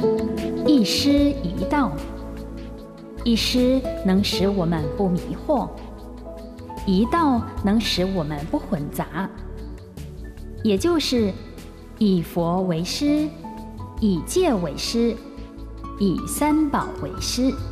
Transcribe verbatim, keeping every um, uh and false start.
一师一道，一师能使我们不迷惑，一道能使我们不混杂，也就是以佛为师，以戒为师，以三宝为师。